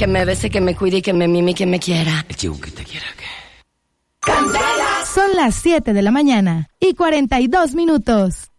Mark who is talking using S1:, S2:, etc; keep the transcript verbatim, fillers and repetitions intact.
S1: que me bese, que me cuide y que me mime y que me quiera.
S2: El chico que te quiera, ¿qué?
S3: Candela. Son las siete de la mañana y cuarenta y dos minutos.